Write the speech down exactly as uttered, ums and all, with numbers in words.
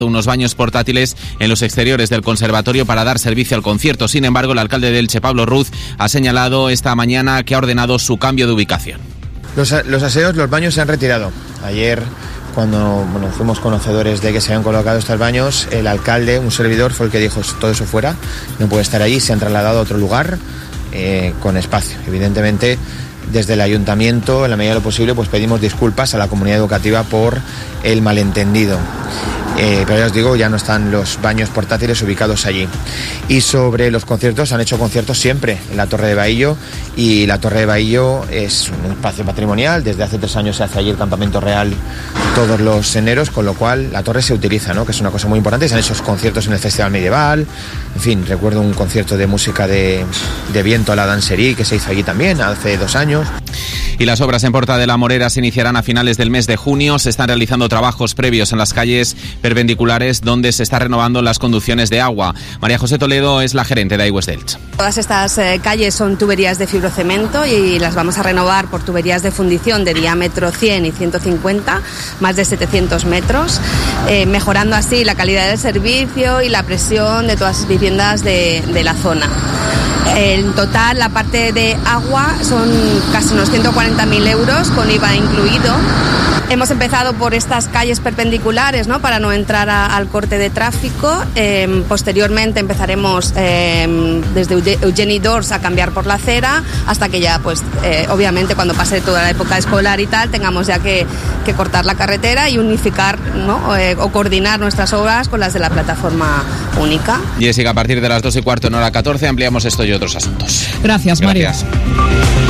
unos baños portátiles en los exteriores del conservatorio para dar servicio al concierto. Sin embargo, el alcalde de Elche, Pablo Ruz, ha señalado esta mañana que ha ordenado su cambio de ubicación. Los, los aseos, los baños se han retirado. Ayer, cuando bueno, fuimos conocedores de que se habían colocado estos baños, el alcalde, un servidor, fue el que dijo todo eso fuera, no puede estar allí, se han trasladado a otro lugar eh, con espacio. Evidentemente, desde el ayuntamiento, en la medida de lo posible, pues pedimos disculpas a la comunidad educativa por el malentendido. Eh, pero ya os digo, ya no están los baños portátiles ubicados allí. Y sobre los conciertos, han hecho conciertos siempre en la Torre de Bahillo, y la Torre de Bahillo es un espacio patrimonial. Desde hace tres años se hace allí el campamento real todos los eneros, con lo cual la torre se utiliza, ¿no? Que es una cosa muy importante. Se han hecho conciertos en el Festival Medieval, en fin, recuerdo un concierto de música de, de viento a la danserie que se hizo allí también hace dos años. Y las obras en Porta de la Morera se iniciarán a finales del mes de junio. Se están realizando trabajos previos en las calles perpendiculares donde se está renovando las conducciones de agua. María José Toledo es la gerente de Aigües de Elche. Todas estas eh, calles son tuberías de fibrocemento y las vamos a renovar por tuberías de fundición de diámetro cien y ciento cincuenta, más de setecientos metros, eh, mejorando así la calidad del servicio y la presión de todas las viviendas de, de la zona. En total, la parte de agua son casi unos ciento cuarenta mil euros con I V A incluido. Hemos empezado por estas calles perpendiculares, ¿no?, para no entrar a, al corte de tráfico. Eh, posteriormente empezaremos eh, desde Eugeni d'Ors a cambiar por la acera, hasta que ya, pues, eh, obviamente, cuando pase toda la época escolar y tal, tengamos ya que, que cortar la carretera y unificar, ¿no?, eh, o coordinar nuestras obras con las de la plataforma única. Jessica, a partir de las dos y cuarto en hora catorce ampliamos esto y otros asuntos. Gracias, María. Gracias.